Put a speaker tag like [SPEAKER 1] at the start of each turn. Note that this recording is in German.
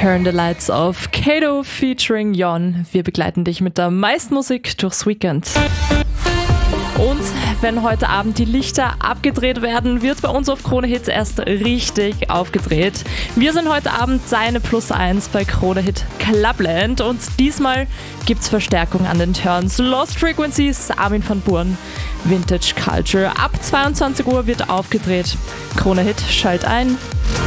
[SPEAKER 1] Turn the Lights Off, Kato featuring Jon. Wir begleiten dich mit der meisten Musik durchs Weekend. Und wenn heute Abend die Lichter abgedreht werden, wird bei uns auf Krone Hit erst richtig aufgedreht. Wir sind heute Abend deine +1 bei Krone Hit Clubland und diesmal gibt's Verstärkung an den Turns. Lost Frequencies, Armin van Buuren, Vintage Culture. Ab 22 Uhr wird aufgedreht. Krone Hit, schalt ein.